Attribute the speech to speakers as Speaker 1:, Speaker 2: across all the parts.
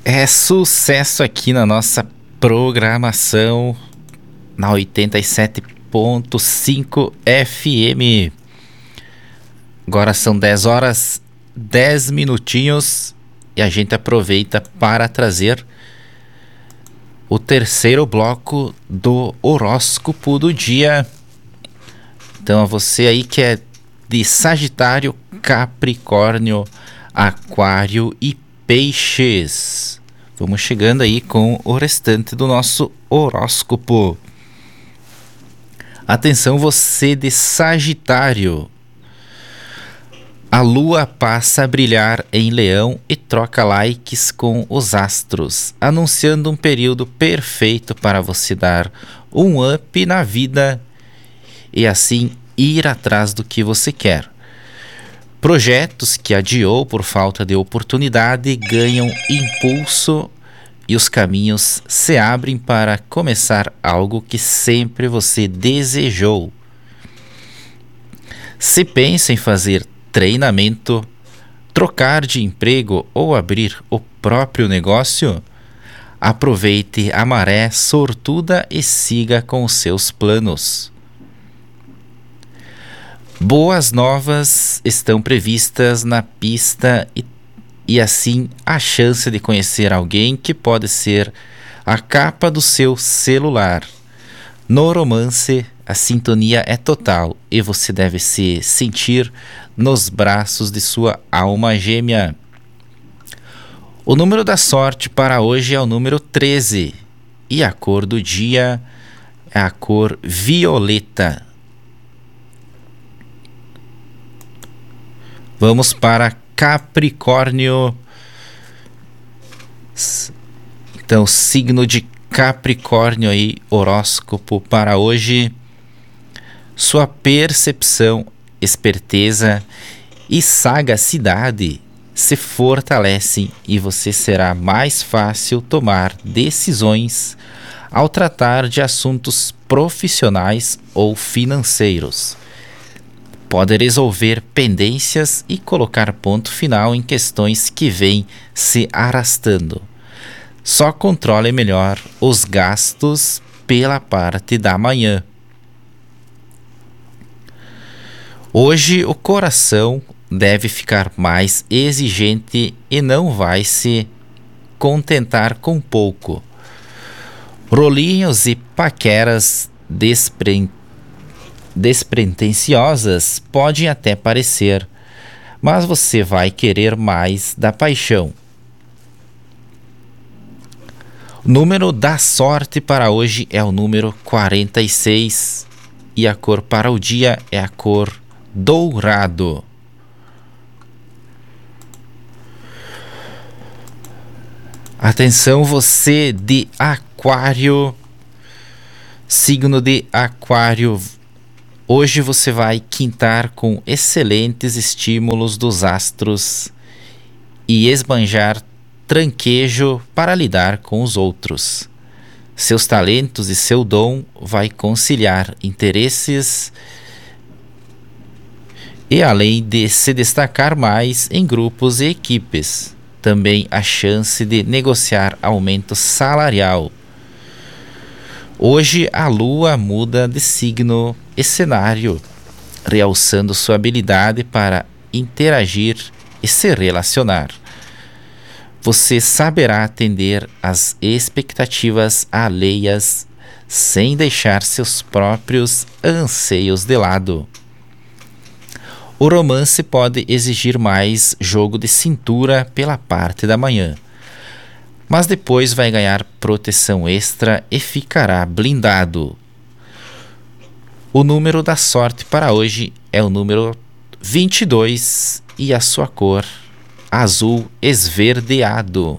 Speaker 1: É sucesso aqui na nossa programação na 87.5 FM. Agora são 10 horas, 10 minutinhos e a gente aproveita para trazer o terceiro bloco do horóscopo do dia. Então, a você aí que é de Sagitário, Capricórnio, Aquário e Peixes. Vamos chegando aí com o restante do nosso horóscopo. Atenção, você de Sagitário. A lua passa a brilhar em Leão e troca likes com os astros, anunciando um período perfeito para você dar um up na vida e assim ir atrás do que você quer. Projetos que adiou por falta de oportunidade ganham impulso e os caminhos se abrem para começar algo que sempre você desejou. Se pensa em fazer treinamento, trocar de emprego ou abrir o próprio negócio, aproveite a maré sortuda e siga com os seus planos. Boas novas estão previstas na pista e assim a chance de conhecer alguém que pode ser a capa do seu celular. No romance, a sintonia é total e você deve se sentir nos braços de sua alma gêmea. O número da sorte para hoje é o número 13 e a cor do dia é a cor violeta. Vamos para Capricórnio. Então, signo de Capricórnio aí, horóscopo para hoje. Sua percepção, esperteza e sagacidade se fortalecem e você será mais fácil tomar decisões ao tratar de assuntos profissionais ou financeiros. Pode resolver pendências e colocar ponto final em questões que vêm se arrastando. Só controle melhor os gastos pela parte da manhã. Hoje o coração deve ficar mais exigente e não vai se contentar com pouco. Rolinhos e paqueras despretensiosas podem até parecer, mas você vai querer mais da paixão. O número da sorte para hoje é o número 46 e a cor para o dia é a cor dourado. Atenção, você de Aquário, signo de Aquário. Hoje você vai quintar com excelentes estímulos dos astros e esbanjar tranquejo para lidar com os outros. Seus talentos e seu dom vai conciliar interesses e além de se destacar mais em grupos e equipes, também a chance de negociar aumento salarial. Hoje a lua muda de signo e cenário, realçando sua habilidade para interagir e se relacionar. Você saberá atender às expectativas alheias sem deixar seus próprios anseios de lado. O romance pode exigir mais jogo de cintura pela parte da manhã, mas depois vai ganhar proteção extra e ficará blindado. O número da sorte para hoje é o número 22 e a sua cor azul esverdeado.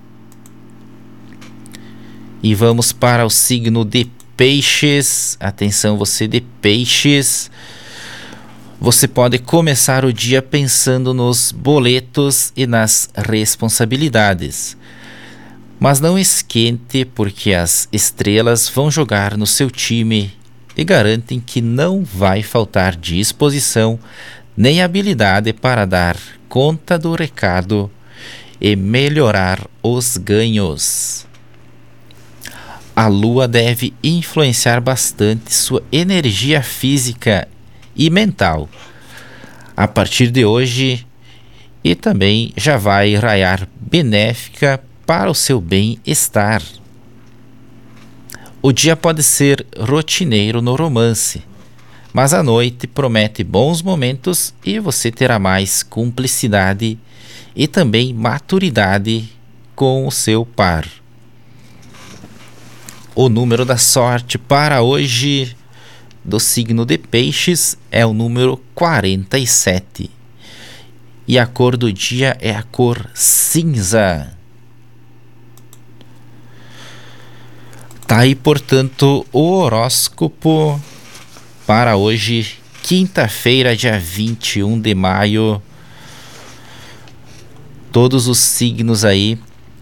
Speaker 1: E vamos para o signo de Peixes. Atenção, você de Peixes. Você pode começar o dia pensando nos boletos e nas responsabilidades. Mas não esquente, porque as estrelas vão jogar no seu time e garantem que não vai faltar disposição nem habilidade para dar conta do recado e melhorar os ganhos. A lua deve influenciar bastante sua energia física e mental a partir de hoje, e também já vai raiar benéfica para o seu bem-estar. O dia pode ser rotineiro no romance, mas a noite promete bons momentos e você terá mais cumplicidade e também maturidade com o seu par. O número da sorte para hoje do signo de Peixes é o número 47. E a cor do dia é a cor cinza. Tá aí, portanto, o horóscopo para hoje, quinta-feira, dia 21 de maio. Todos os signos aí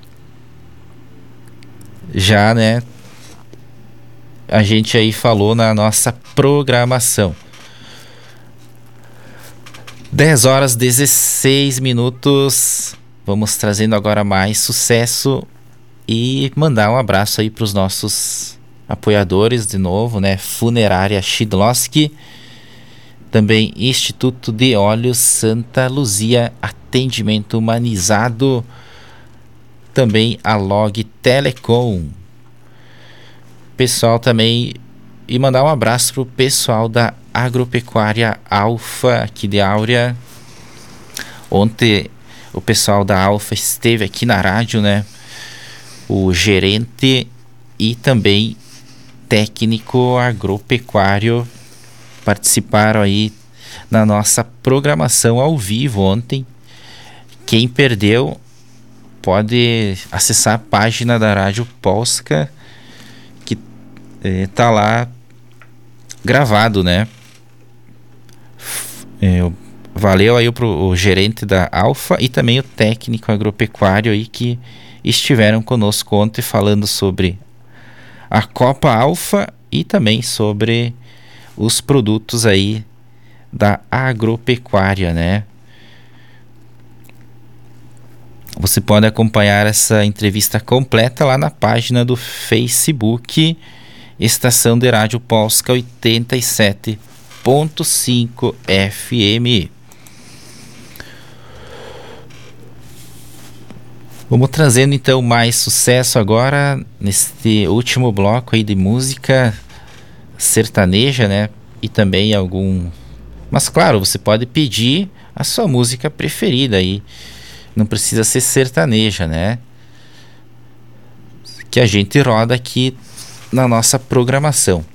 Speaker 1: já, né? A gente aí falou na nossa programação. 10 horas 16 minutos. Vamos trazendo agora mais sucesso e mandar um abraço aí para os nossos apoiadores de novo, né? Funerária Shidlowski, também Instituto de Óleos Santa Luzia, atendimento humanizado, também a Log Telecom. Pessoal também, e mandar um abraço pro pessoal da Agropecuária Alfa aqui de Áurea. Ontem o pessoal da Alfa esteve aqui na rádio, né? O gerente e também técnico agropecuário participaram aí na nossa programação ao vivo ontem. Quem perdeu pode acessar a página da Rádio Polska, que tá lá gravado, né? Valeu aí pro gerente da Alfa e também o técnico agropecuário aí que estiveram conosco ontem falando sobre a Copa Alfa e também sobre os produtos aí da agropecuária, né? Você pode acompanhar essa entrevista completa lá na página do Facebook Estação de Rádio Polska 87.5 FM. Vamos trazendo então mais sucesso agora neste último bloco aí de música sertaneja, né? E também algum... Mas claro, você pode pedir a sua música preferida aí. Não precisa ser sertaneja, né? Que a gente roda aqui na nossa programação.